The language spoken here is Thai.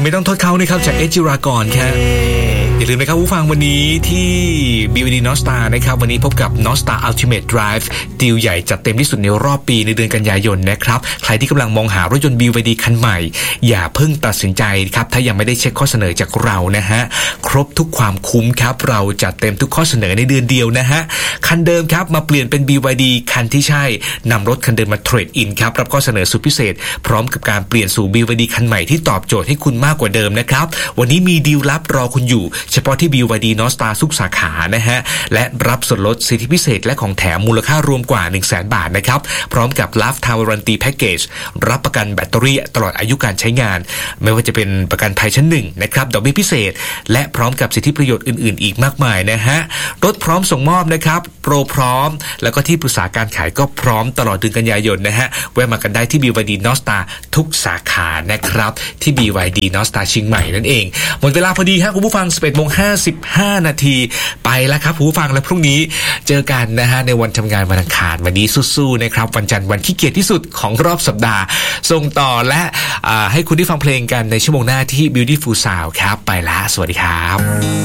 ำไม่ต้องโทษเขานะครับจากเอจิรากรครับอย่าลืมนะครับผู้ฟังวันนี้ที่ BYD Nostar นะครับวันนี้พบกับ Nostar Ultimate Drive ดีลใหญ่จัดเต็มที่สุดในรอบปีในเดือนกันยายนนะครับใครที่กำลังมองหารถยนต์ BYD คันใหม่อย่าเพิ่งตัดสินใจครับถ้ายังไม่ได้เช็คข้อเสนอจากเรานะฮะครบทุกความคุ้มครับเราจัดเต็มทุกข้อเสนอในเดือนเดียวนะฮะคันเดิมครับมาเปลี่ยนเป็น BYD คันที่ใช่นำรถคันเดิมมาเทรดอินครับรับข้อเสนอสุดพิเศษพร้อมกับการเปลี่ยนสู่ BYD คันใหม่ที่ตอบโจทย์ให้คุณมากกว่าเดิมนะครับวันนี้มีดีลลับรอคุณอยู่เฉพาะที่ BYD Nostar ทุกสาขานะฮะและรับส่วนลดสิทธิพิเศษและของแถมมูลค่ารวมกว่า 100,000 บาทนะครับพร้อมกับ Lifetime Warranty Package รับประกันแบตเตอรี่ตลอดอายุการใช้งานไม่ว่าจะเป็นประกันภัยชั้น1นะครับดอกเบี้ยพิเศษและพร้อมกับสิทธิประโยชน์อื่นๆอีกมากมายนะฮะรถพร้อมส่งมอบนะครับโปรพร้อมแล้วก็ที่ปรึกษาการขายก็พร้อมตลอดเดือนกันยายนนะฮะแวะมากันได้ที่ BYD Nostar ทุกสาขานะครับที่ BYD Nostar เชียงใหม่นั่นเองหมดเวลาพอดีครับคุณผู้ฟัง 11:55 นาทีไปแล้วครับคุณผู้ฟังและพรุ่งนี้เจอกันนะฮะในวันทำงานวันอังคารวันนี้สู้ๆนะครับวันจันทร์วันขี้เกียจที่สุดของรอบสัปดาห์ส่งต่อและให้คุณได้ฟังเพลงกันในชั่วโมงหน้าที่ Beautiful Sound ครับไปละสวัสดีครับ